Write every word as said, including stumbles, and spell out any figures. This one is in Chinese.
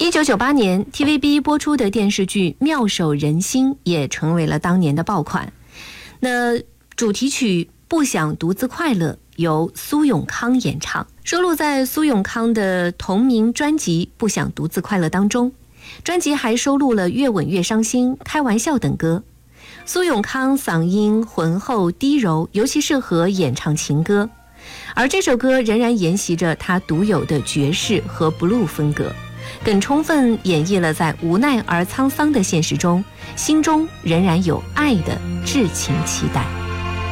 一九九八年 T V B 播出的电视剧《妙手仁心》也成为了当年的爆款。那主题曲《不想独自快乐》由苏永康演唱，收录在苏永康的同名专辑《不想独自快乐》当中。专辑还收录了《越吻越伤心》、《开玩笑》等歌。苏永康嗓音浑厚低柔，尤其适合演唱情歌，而这首歌仍然沿袭着他独有的爵士和 blue 风格，更充分演绎了在无奈而沧桑的现实中，心中仍然有爱的至情期待。